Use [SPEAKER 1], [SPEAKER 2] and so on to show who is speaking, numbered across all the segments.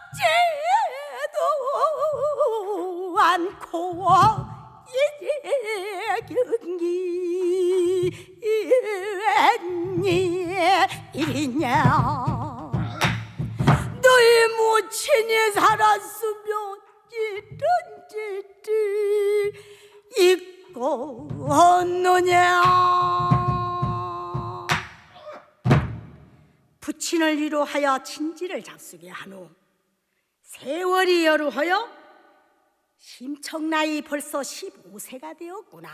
[SPEAKER 1] 어째도 않고 이랬냐 너희 무친이 살았으면 이런지 있겠느냐. 부친을 위로하여 친지를 잡수게 한 후 세월이 여루하여 심청 나이 벌써 15세가 되었구나.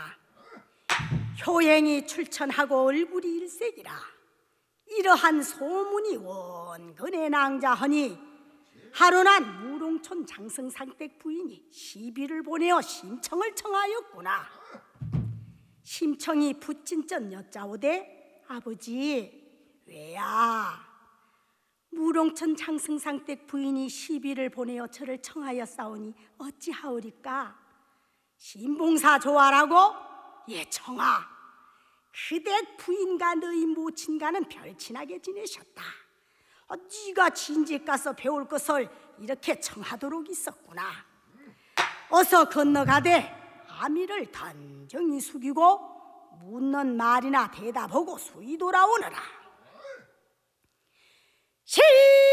[SPEAKER 1] 효행이 출천하고 얼굴이 일색이라 이러한 소문이 원근에 낭자하니 하루난 무롱촌 장승상댁 부인이 시비를 보내어 심청을 청하였구나. 심청이 부친전 여짜오되 아버지 왜야 무롱촌 장승상댁 부인이 시비를 보내어 저를 청하였사오니 어찌하오리까. 신봉사 좋아라고? 예 청하 그댁 부인과 너희 모친과는 별친하게 지내셨다. 네가 진즉 가서 배울 것을 이렇게 청하도록 있었구나. 어서 건너가되 아미를 단정히 숙이고 묻는 말이나 대답하고 수이 돌아오너라.